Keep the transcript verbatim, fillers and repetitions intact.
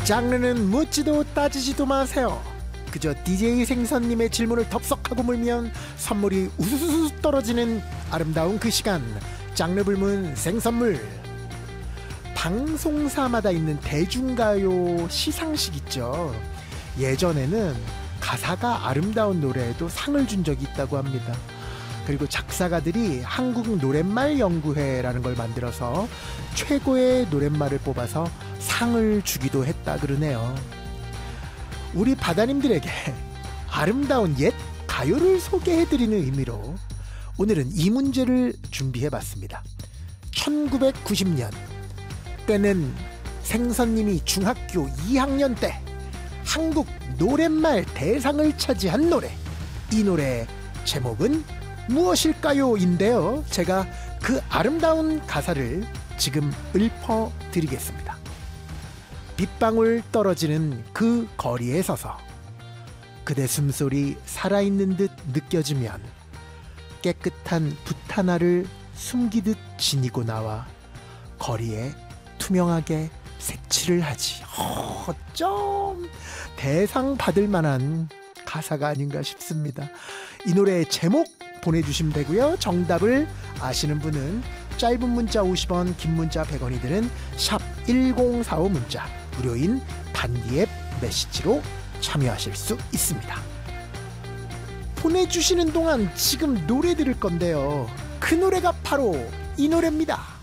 장르는 묻지도 따지지도 마세요. 그저 디제이 생선님의 질문을 덥석하고 물면 선물이 우수수 떨어지는 아름다운 그 시간, 장르 불문 생선물. 방송사마다 있는 대중가요 시상식 있죠. 예전에는 가사가 아름다운 노래에도 상을 준 적이 있다고 합니다. 그리고 작사가들이 한국 노랫말 연구회라는 걸 만들어서 최고의 노랫말을 뽑아서 상을 주기도 했다 그러네요. 우리 바다님들에게 아름다운 옛 가요를 소개해드리는 의미로 오늘은 이 문제를 준비해봤습니다. 천구백구십 년, 때는 생선님이 중학교 이 학년 때 한국 노랫말 대상을 차지한 노래, 이 노래의 제목은 무엇일까요? 인데요, 제가 그 아름다운 가사를 지금 읊어드리겠습니다. 빗방울 떨어지는 그 거리에 서서 그대 숨소리 살아있는 듯 느껴지면 깨끗한 붓 하나를 숨기듯 지니고 나와 거리에 투명하게 색칠을 하지. 어쩜 대상 받을 만한 가사가 아닌가 싶습니다. 이 노래의 제목 보내주시면 되고요. 정답을 아시는 분은 짧은 문자 오십 원, 긴 문자 백 원이 드는 샵 일공사오 문자, 무료인 단기앱 메시지로 참여하실 수 있습니다. 보내주시는 동안 지금 노래 들을 건데요, 그 노래가 바로 이 노래입니다.